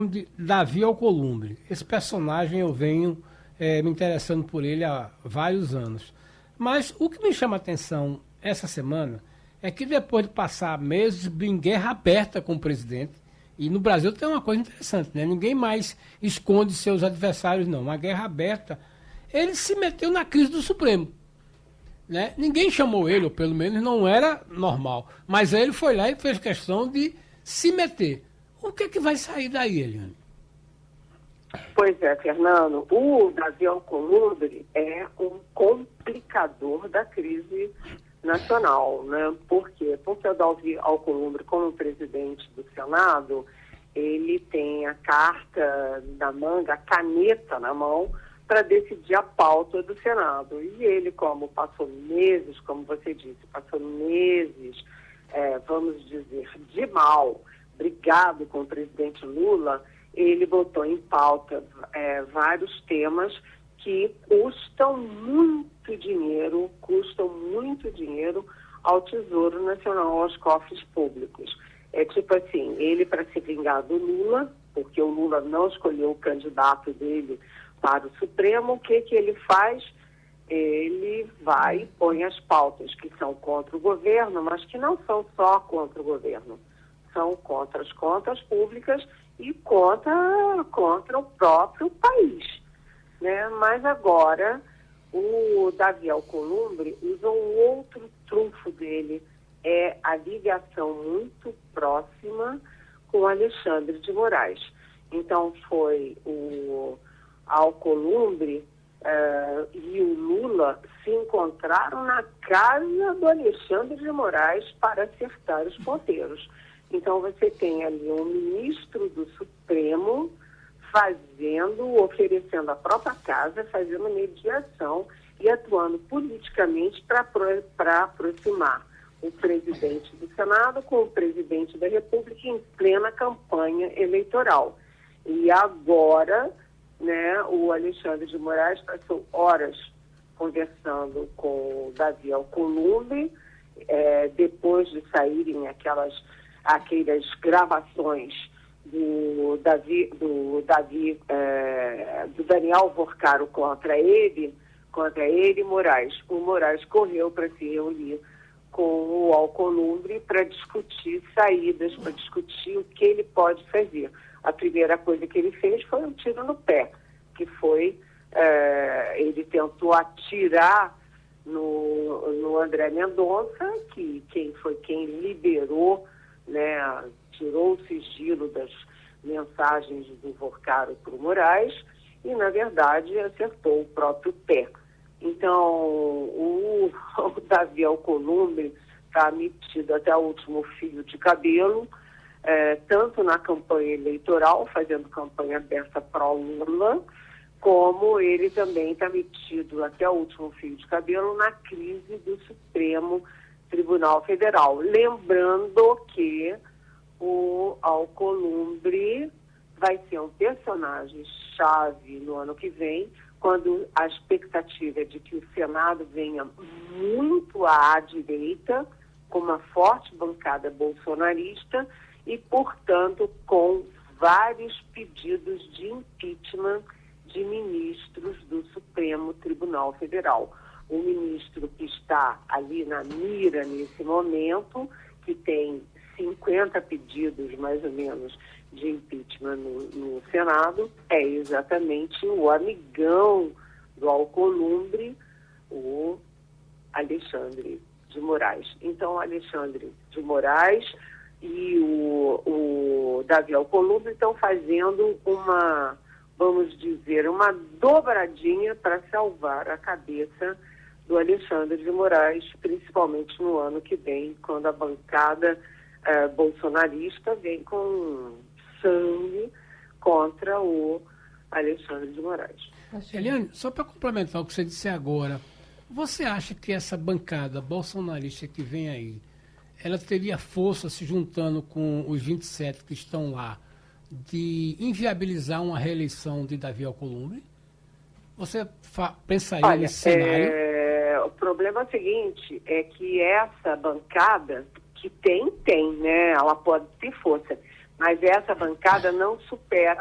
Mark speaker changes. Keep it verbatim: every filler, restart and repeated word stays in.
Speaker 1: de Davi Alcolumbre. Esse personagem eu venho é, me interessando por ele há vários anos. Mas o que me chama a atenção essa semana é que depois de passar meses em guerra aberta com o presidente, e no Brasil tem uma coisa interessante, né? Ninguém mais esconde seus adversários, não. Uma guerra aberta, ele se meteu na crise do Supremo. Né? Ninguém chamou ele, ou pelo menos não era normal. Mas ele foi lá e fez questão de se meter. O que é que vai sair daí, Eliane?
Speaker 2: Pois é, Fernando, o Davi Alcolumbre é um complicador da crise nacional, né? Por quê? Porque o Davi Alcolumbre, como presidente do Senado, ele tem a carta na manga, a caneta na mão, para decidir a pauta do Senado. E ele, como passou meses, como você disse, passou meses, é, vamos dizer, de mal, brigado com o presidente Lula, ele botou em pauta é, vários temas que custam muito dinheiro, custam muito dinheiro ao Tesouro Nacional, aos cofres públicos. É tipo assim, ele para se vingar do Lula, porque o Lula não escolheu o candidato dele para o Supremo, o que que ele faz? Ele vai e põe as pautas que são contra o governo, mas que não são só contra o governo, são contra as contas públicas e contra, contra o próprio país. Né? Mas agora o Davi Alcolumbre usa um outro trunfo dele, é a ligação muito próxima com Alexandre de Moraes. Então foi o Alcolumbre uh, e o Lula se encontraram na casa do Alexandre de Moraes para acertar os ponteiros. Então você tem ali um ministro do Supremo fazendo, oferecendo a própria casa, fazendo mediação e atuando politicamente para aproximar o presidente do Senado com o presidente da República em plena campanha eleitoral. E agora, né, o Alexandre de Moraes passou horas conversando com o Davi Alcolumbre, é, depois de saírem aquelas, aquelas gravações do Davi, do, Davi é, do Daniel Vorcaro contra ele, contra ele e Moraes. O Moraes correu para se reunir com o Alcolumbre para discutir saídas, para discutir o que ele pode fazer. A primeira coisa que ele fez foi um tiro no pé, que foi, é, ele tentou atirar no, no André Mendonça, que quem foi quem liberou, né, tirou o sigilo das mensagens do Vorcaro para o Moraes e, na verdade, acertou o próprio pé. Então, o, o Davi Alcolumbre está metido até o último fio de cabelo, é, tanto na campanha eleitoral, fazendo campanha aberta pró-Lula, como ele também está metido até o último fio de cabelo na crise do Supremo Tribunal Federal. Lembrando que o Alcolumbre vai ser um personagem-chave no ano que vem, quando a expectativa é de que o Senado venha muito à direita, com uma forte bancada bolsonarista e, portanto, com vários pedidos de impeachment de ministros do Supremo Tribunal Federal. O ministro que está ali na mira nesse momento, que tem cinquenta pedidos, mais ou menos, de impeachment no, no Senado, é exatamente o amigão do Alcolumbre, o Alexandre de Moraes. Então, o Alexandre de Moraes e o, o Davi Alcolumbre estão fazendo uma, vamos dizer, uma dobradinha para salvar a cabeça do Alexandre de Moraes, principalmente no ano que vem, quando a bancada eh, bolsonarista vem com sangue contra o Alexandre de Moraes.
Speaker 1: Eliane, só para complementar o que você disse agora, você acha que essa bancada bolsonarista que vem aí, ela teria força se juntando com os vinte e sete que estão lá de inviabilizar uma reeleição de Davi Alcolumbre? Você pensaria
Speaker 2: Olha,
Speaker 1: nesse cenário?
Speaker 2: É, o problema é o seguinte, é que essa bancada que tem, tem, né? Ela pode ter força, mas essa bancada não supera